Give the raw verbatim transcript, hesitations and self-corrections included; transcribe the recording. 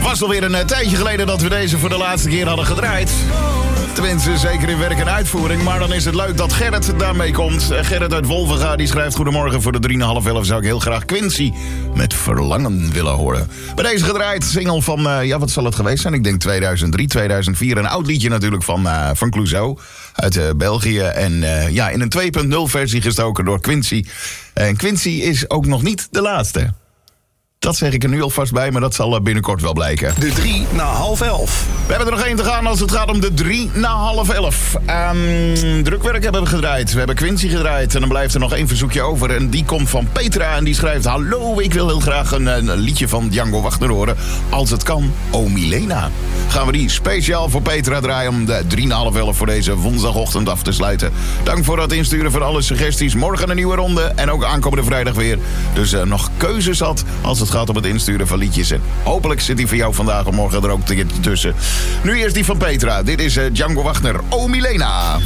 was alweer een uh, tijdje geleden dat we deze voor de laatste keer hadden gedraaid. Tenminste, zeker in werk en uitvoering. Maar dan is het leuk dat Gerrit daarmee komt. Uh, Gerrit uit Wolvenga, die schrijft: goedemorgen, voor de drie en half elf zou ik heel graag Quincy met Verlangen willen horen. Bij deze gedraaid, single van, uh, ja, wat zal het geweest zijn? Ik denk tweeduizend drie, tweeduizend vier. Een oud liedje natuurlijk van, uh, van Clouseau uit uh, België. En uh, ja, in een twee punt nul versie gestoken door Quincy. En Quincy is ook nog niet de laatste. Dat zeg ik er nu alvast bij, maar dat zal binnenkort wel blijken. De drie na half elf. We hebben er nog één te gaan als het gaat om de drie na half elf. Um, drukwerk hebben we gedraaid. We hebben Quincy gedraaid. En dan blijft er nog één verzoekje over. En die komt van Petra. En die schrijft: hallo, ik wil heel graag een, een liedje van Django Wagner horen. Als het kan, O Milena. Gaan we die speciaal voor Petra draaien om de drie na half elf voor deze woensdagochtend af te sluiten. Dank voor het insturen van alle suggesties. Morgen een nieuwe ronde. En ook aankomende vrijdag weer. Dus uh, nog keuze zat als het gaat om het insturen van liedjes. En hopelijk zit die voor jou vandaag of morgen er ook tussen. Nu eerst die van Petra. Dit is uh, Django Wagner, O Milena.